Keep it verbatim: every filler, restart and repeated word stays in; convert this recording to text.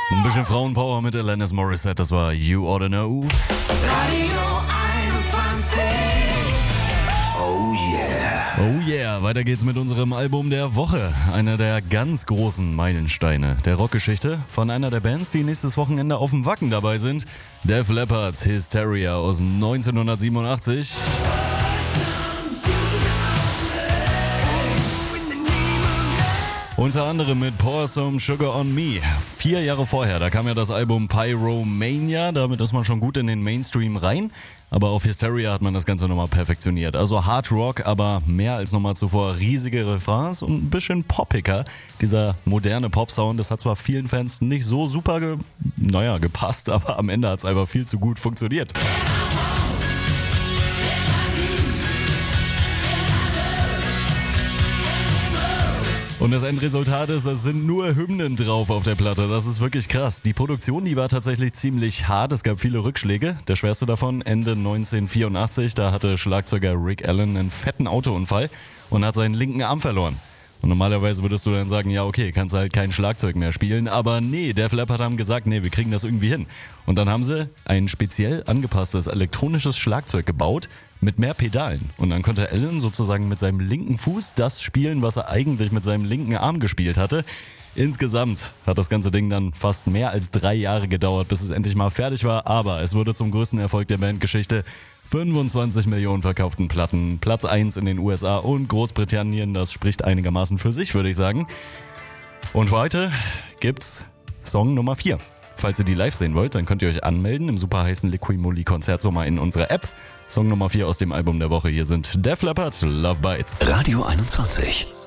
Ein bisschen Frauenpower mit Alanis Morissette, das war You Oughta Know. Radio einundzwanzig. Oh yeah. Oh yeah, weiter geht's mit unserem Album der Woche. Einer der ganz großen Meilensteine der Rockgeschichte von einer der Bands, die nächstes Wochenende auf dem Wacken dabei sind. Def Leppard's Hysteria aus neunzehnhundertsiebenundachtzig. Unter anderem mit Pour Some Sugar on Me. Vier Jahre vorher, da kam ja das Album Pyromania, damit ist man schon gut in den Mainstream rein. Aber auf Hysteria hat man das Ganze nochmal perfektioniert. Also Hard Rock, aber mehr als nochmal zuvor riesige Refrains und ein bisschen poppiger. Dieser moderne Popsound, das hat zwar vielen Fans nicht so super, ge- naja, gepasst, aber am Ende hat es einfach viel zu gut funktioniert. Und das Endresultat ist, es sind nur Hymnen drauf auf der Platte. Das ist wirklich krass. Die Produktion, die war tatsächlich ziemlich hart. Es gab viele Rückschläge. Der schwerste davon Ende neunzehnhundertvierundachtzig. Da hatte Schlagzeuger Rick Allen einen fetten Autounfall und hat seinen linken Arm verloren. Und normalerweise würdest du dann sagen, ja okay, kannst du halt kein Schlagzeug mehr spielen. Aber nee, Def Leppard haben gesagt, nee, wir kriegen das irgendwie hin. Und dann haben sie ein speziell angepasstes elektronisches Schlagzeug gebaut mit mehr Pedalen. Und dann konnte Allen sozusagen mit seinem linken Fuß das spielen, was er eigentlich mit seinem linken Arm gespielt hatte. Insgesamt hat das ganze Ding dann fast mehr als drei Jahre gedauert, bis es endlich mal fertig war. Aber es wurde zum größten Erfolg der Bandgeschichte. fünfundzwanzig Millionen verkauften Platten, Platz eins in den U S A und Großbritannien. Das spricht einigermaßen für sich, würde ich sagen. Und für heute gibt's Song Nummer vier. Falls ihr die live sehen wollt, dann könnt ihr euch anmelden im super heißen Liqui-Moly Konzertsommer in unserer App. Song Nummer vier aus dem Album der Woche. Hier sind Def Leppard, Love Bites. Radio einundzwanzig.